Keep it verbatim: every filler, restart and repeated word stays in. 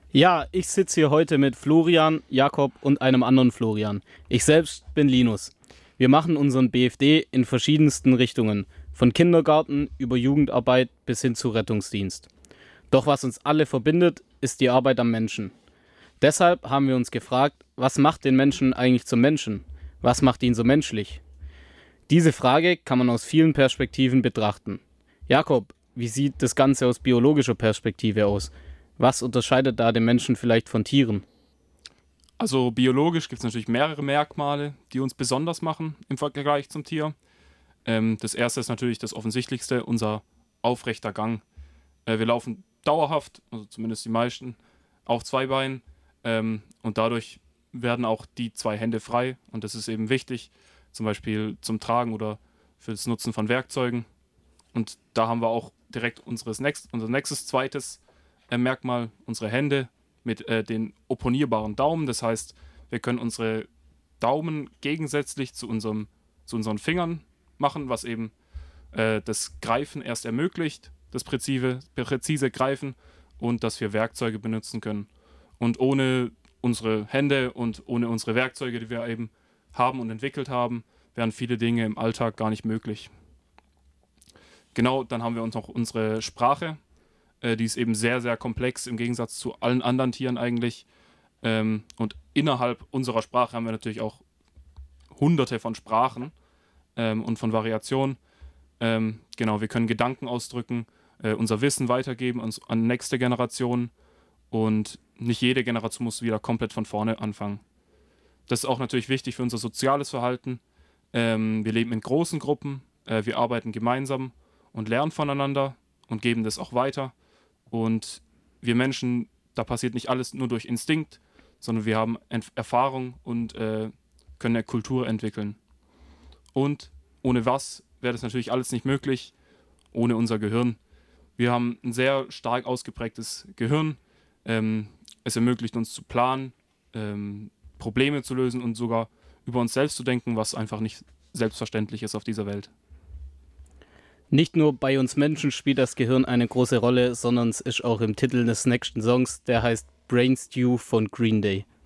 Ja, ich sitze hier heute mit Florian, Jakob und einem anderen Florian. Ich selbst bin Linus. Wir machen unseren B F D in verschiedensten Richtungen, von Kindergarten über Jugendarbeit bis hin zu Rettungsdienst. Doch was uns alle verbindet, ist die Arbeit am Menschen. Deshalb haben wir uns gefragt, was macht den Menschen eigentlich zum Menschen? Was macht ihn so menschlich? Diese Frage kann man aus vielen Perspektiven betrachten. Jakob, wie sieht das Ganze aus biologischer Perspektive aus? Was unterscheidet da den Menschen vielleicht von Tieren? Also biologisch gibt es natürlich mehrere Merkmale, die uns besonders machen im Vergleich zum Tier. Ähm, das erste ist natürlich das Offensichtlichste, unser aufrechter Gang. Äh, wir laufen dauerhaft, also zumindest die meisten, auf zwei Beinen, ähm, und dadurch werden auch die zwei Hände frei und das ist eben wichtig, zum Beispiel zum Tragen oder für das Nutzen von Werkzeugen. Und da haben wir auch direkt unseres nächst, unser nächstes zweites äh, Merkmal, unsere Hände mit äh, den opponierbaren Daumen. Das heißt, wir können unsere Daumen gegensätzlich zu, unserem, zu unseren Fingern machen, was eben äh, das Greifen erst ermöglicht, das präzise, präzise Greifen und dass wir Werkzeuge benutzen können. Und ohne unsere Hände und ohne unsere Werkzeuge, die wir eben haben und entwickelt haben, wären viele Dinge im Alltag gar nicht möglich. Genau, dann haben wir uns noch unsere Sprache. Äh, die ist eben sehr, sehr komplex im Gegensatz zu allen anderen Tieren eigentlich. Ähm, und innerhalb unserer Sprache haben wir natürlich auch hunderte von Sprachen ähm, und von Variationen. Ähm, genau, wir können Gedanken ausdrücken, äh, unser Wissen weitergeben ans, an nächste Generationen und nicht jede Generation muss wieder komplett von vorne anfangen. Das ist auch natürlich wichtig für unser soziales Verhalten. Ähm, wir leben in großen Gruppen, äh, wir arbeiten gemeinsam und lernen voneinander und geben das auch weiter. Und wir Menschen, da passiert nicht alles nur durch Instinkt, sondern wir haben Ent- Erfahrung und äh, können eine Kultur entwickeln. Und ohne was wäre das natürlich alles nicht möglich, ohne unser Gehirn. Wir haben ein sehr stark ausgeprägtes Gehirn. Ähm, es ermöglicht uns zu planen, ähm, Probleme zu lösen und sogar über uns selbst zu denken, was einfach nicht selbstverständlich ist auf dieser Welt. Nicht nur bei uns Menschen spielt das Gehirn eine große Rolle, sondern es ist auch im Titel des nächsten Songs, der heißt Brain Stew von Green Day.